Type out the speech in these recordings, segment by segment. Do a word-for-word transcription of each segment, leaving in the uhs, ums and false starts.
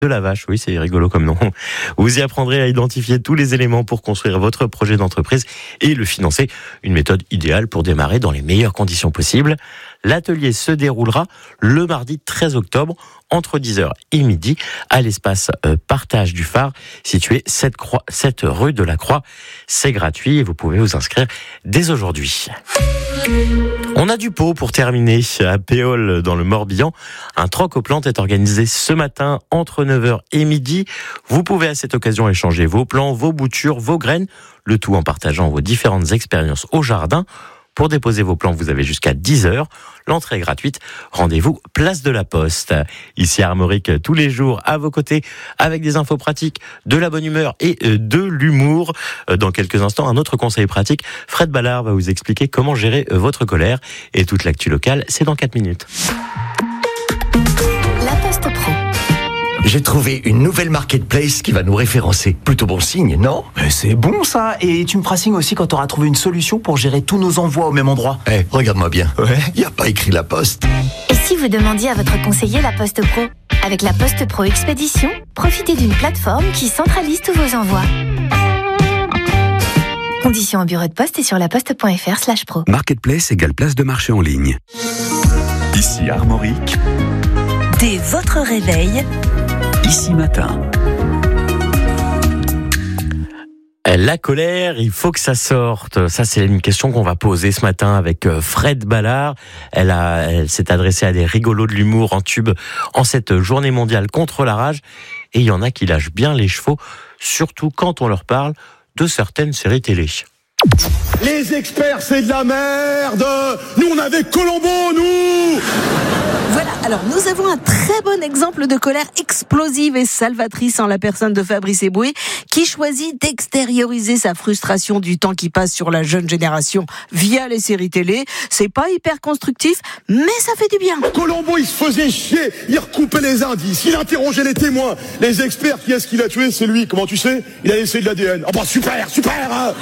de la vache, oui, c'est rigolo comme nom. Vous y apprendrez à identifier tous les éléments pour construire votre projet d'entreprise et le financer. Une méthode idéale pour démarrer dans les meilleures conditions possibles. L'atelier se déroulera le mardi treize octobre entre dix heures et midi à l'espace euh, Partage du Phare, situé sept rue de la Croix. C'est gratuit et vous pouvez vous inscrire dès aujourd'hui. On a du pot pour terminer à Péole dans le Morbihan. Un troc aux plantes est organisé ce matin entre neuf heures et midi. Vous pouvez à cette occasion échanger vos plants, vos boutures, vos graines, le tout en partageant vos différentes expériences au jardin. Pour déposer vos plants, vous avez jusqu'à dix heures. L'entrée est gratuite. Rendez-vous place de la Poste. Ici Armorique, tous les jours à vos côtés avec des infos pratiques, de la bonne humeur et de l'humour. Dans quelques instants, un autre conseil pratique. Fred Ballard va vous expliquer comment gérer votre colère. Et toute l'actu locale, c'est dans quatre minutes. La Poste Pro. J'ai trouvé une nouvelle marketplace qui va nous référencer. Plutôt bon signe, non ? Mais c'est bon ça. Et tu me feras signe aussi quand tu auras trouvé une solution pour gérer tous nos envois au même endroit. Eh, hey, regarde-moi bien. Ouais. Y a pas écrit La Poste. Et si vous demandiez à votre conseiller La Poste Pro ? Avec La Poste Pro Expédition, profitez d'une plateforme qui centralise tous vos envois. Conditions en bureau de poste et sur laposte.fr slash pro. Marketplace égale place de marché en ligne. Ici Armorique. Dès votre réveil, Ici Matin. La colère, il faut que ça sorte. Ça, c'est une question qu'on va poser ce matin avec Fred Ballard. Elle, a, elle s'est adressée à des rigolos de l'humour en tube en cette journée mondiale contre la rage. Et il y en a qui lâchent bien les chevaux, surtout quand on leur parle de certaines séries télé. Les experts, c'est de la merde. Nous, on avait Colombo, nous. voilà, alors nous avons un très bon exemple de colère explosive et salvatrice en la personne de Fabrice Eboué, qui choisit d'extérioriser sa frustration du temps qui passe sur la jeune génération via les séries télé. C'est pas hyper constructif, mais ça fait du bien. Colombo, il se faisait chier, il recoupait les indices, il interrogeait les témoins. Les experts, qui est-ce qu'il a tué ? C'est lui. Comment tu sais ? Il a laissé de l'A D N. Ah bah super, super hein.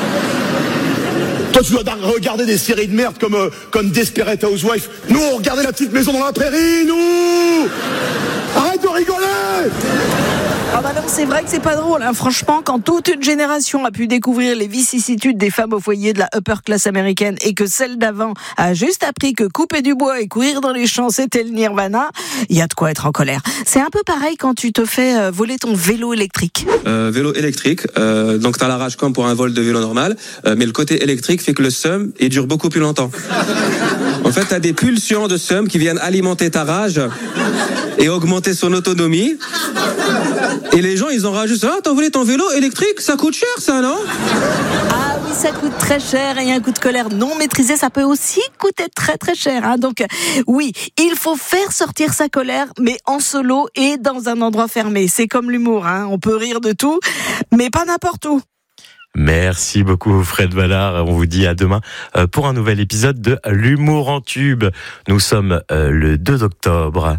Toi, tu dois regarder des séries de merde comme, euh, comme Desperate Housewives. Nous, on regardait La Petite Maison dans la Prairie, nous. Arrête de rigoler. Ah bah non, c'est vrai que c'est pas drôle, hein. Franchement, quand toute une génération a pu découvrir les vicissitudes des femmes au foyer de la upper class américaine et que celle d'avant a juste appris que couper du bois et courir dans les champs, c'était le nirvana, il y a de quoi être en colère. C'est un peu pareil quand tu te fais voler ton vélo électrique. Euh, vélo électrique, euh, donc t'as la rage comme pour un vol de vélo normal, euh, mais le côté électrique fait que le seum, il dure beaucoup plus longtemps. En fait, t'as des pulsions de seum qui viennent alimenter ta rage et augmenter son autonomie. Et les gens, ils ont rajouté ça. Ah, t'as volé ton vélo électrique, ça coûte cher, ça, non ? Ah oui, ça coûte très cher et un coup de colère non maîtrisé, ça peut aussi coûter très très cher. Hein. Donc oui, il faut faire sortir sa colère, mais en solo et dans un endroit fermé. C'est comme l'humour, hein. On peut rire de tout, mais pas n'importe où. Merci beaucoup Fred Ballard, on vous dit à demain pour un nouvel épisode de l'humour en tube. Nous sommes le deux octobre.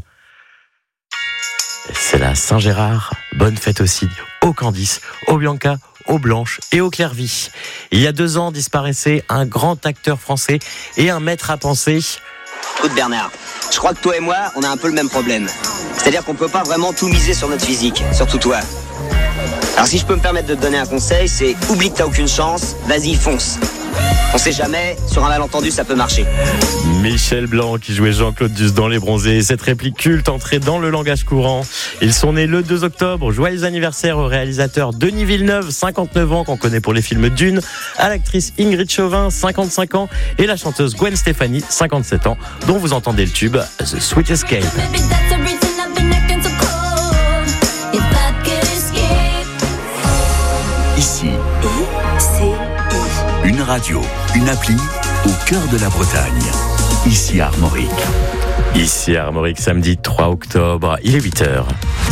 C'est la Saint-Gérard. Bonne fête aussi aux Candice, aux Bianca, aux Blanches et aux Clairvy. Il y a deux ans disparaissait un grand acteur français et un maître à penser. Écoute Bernard, je crois que toi et moi, on a un peu le même problème. C'est-à-dire qu'on peut pas vraiment tout miser sur notre physique, surtout toi. Alors si je peux me permettre de te donner un conseil, c'est oublie que t'as aucune chance, vas-y fonce. On sait jamais, sur un malentendu ça peut marcher. Michel Blanc qui jouait Jean-Claude Duss dans Les Bronzés, cette réplique culte entrée dans le langage courant. Ils sont nés le deux octobre, joyeux anniversaire au réalisateur Denis Villeneuve, cinquante-neuf ans qu'on connaît pour les films Dune, à l'actrice Ingrid Chauvin, cinquante-cinq ans, et la chanteuse Gwen Stefani, cinquante-sept ans, dont vous entendez le tube The Sweet Escape. Ici, une radio, une appli au cœur de la Bretagne. Ici Armorique. Ici Armorique, samedi trois octobre, il est huit heures.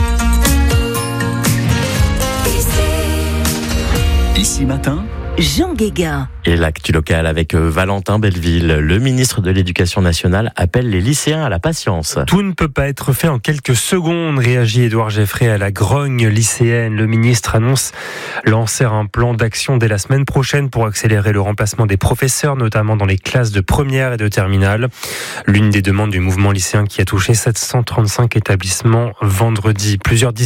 Ici Matin, Jean Guéguin. Et l'actu local avec Valentin Belleville. Le ministre de l'Éducation nationale appelle les lycéens à la patience. Tout ne peut pas être fait en quelques secondes, réagit Édouard Geffray à la grogne lycéenne. Le ministre annonce lancer un plan d'action dès la semaine prochaine pour accélérer le remplacement des professeurs, notamment dans les classes de première et de terminale. L'une des demandes du mouvement lycéen qui a touché sept cent trente-cinq établissements vendredi. Plusieurs